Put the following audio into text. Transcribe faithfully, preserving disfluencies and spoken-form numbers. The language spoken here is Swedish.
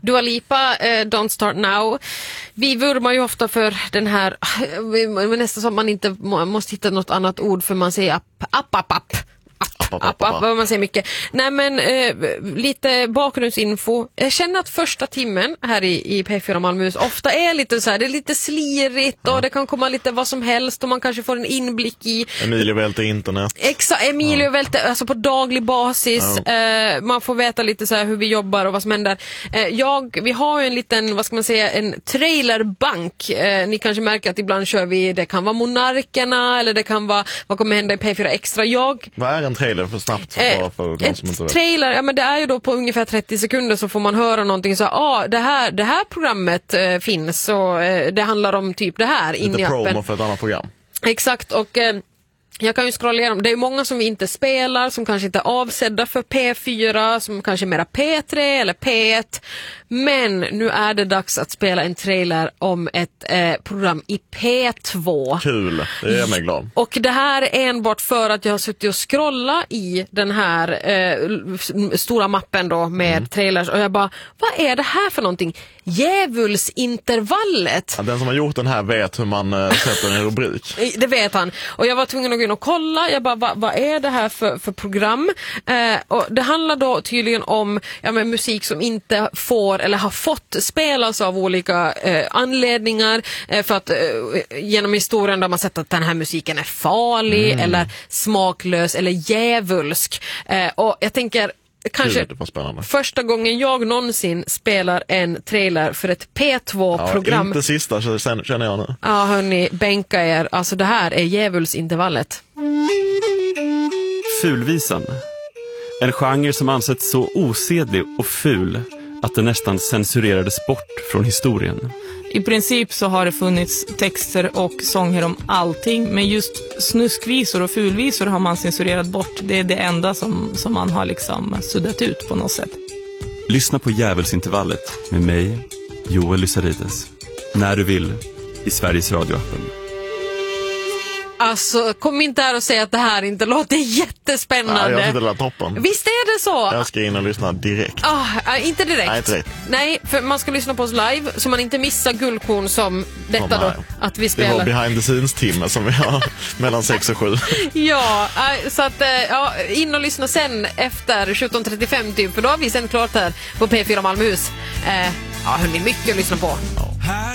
Dua Lipa, eh, Don't Start Now. Vi vurmar ju ofta för den här, nästan som man inte må, måste hitta något annat ord för man säger app, app, app, app. App, app, app, man säger mycket. Nej men eh, lite bakgrundsinfo. Jag känner att första timmen här i, i P fyra Malmöhus ofta är lite så här, det är lite slirigt ja. Och det kan komma lite vad som helst och man kanske får en inblick i Emilio Välte internet. Exakt, Emilio ja. Välte alltså på daglig basis. Ja. Eh, man får veta lite så här hur vi jobbar och vad som händer. Eh, jag, vi har ju en liten, vad ska man säga, en trailerbank. Eh, ni kanske märker att ibland kör vi, det kan vara Monarkerna eller det kan vara, vad kommer hända i P fyra Extra. Jag Vad är en trailer för snabbt? För, för eh, ett trailer, ja men det är ju då på ungefär trettio sekunder så får man höra någonting så ah, det här det här programmet eh, finns och eh, det handlar om typ det här in i appen. Lite promo för ett annat program. Exakt och eh, jag kan ju scrolla igenom. Det är många som vi inte spelar, som kanske inte är avsedda för P fyra, som kanske är mera P tre eller P ett. Men nu är det dags att spela en trailer om ett eh, program i P två. Kul, det är mig glad. Och det här är enbart för att jag har suttit och scrolla i den här eh, stora mappen då med mm. trailers. Och jag bara, vad är det här för någonting? Djävulsintervallet. Ja, den som har gjort den här vet hur man eh, sätter en rubrik. Det vet han. Och jag var tvungen att gå in och kolla. Jag bara, vad, vad är det här för, för program? Eh, och det handlar då tydligen om ja, men musik som inte får eller har fått spelas av olika eh, anledningar. Eh, för att eh, genom historien då har man sett att den här musiken är farlig mm. eller smaklös eller djävulsk. Eh, och jag tänker kanske första gången jag någonsin spelar en trailer för ett P två-program. Ja, inte sista, så sen känner jag nu. Ja, hörni, bänka er. Alltså det här är djävulsintervallet. Fulvisan. En genre som ansetts så osedlig och ful att det nästan censurerades bort från historien. I princip så har det funnits texter och sånger om allting, men just snuskvisor och fulvisor har man censurerat bort. Det är det enda som, som man har liksom suddat ut på något sätt. Lyssna på Djävulsintervallet med mig, Joel Lysarides. När du vill, i Sveriges radioappen. Alltså, kom inte här och säga att det här inte låter jättespännande. Nej, jag tycker det låter toppen. Visst är det så? Jag ska in och lyssna direkt. Ah, inte direkt. Nej, inte direkt. Nej, för man ska lyssna på oss live så man inte missar guldkorn som detta som då. Att vi spelar. Det var behind the scenes timme som vi har mellan sex och sju. Ja, så att ja, in och lyssna sen efter sjutton trettiofem typ. För då har vi sen klart här på P fyra Malmöhus. Eh, ja, hörni, mycket att lyssna på. Ja.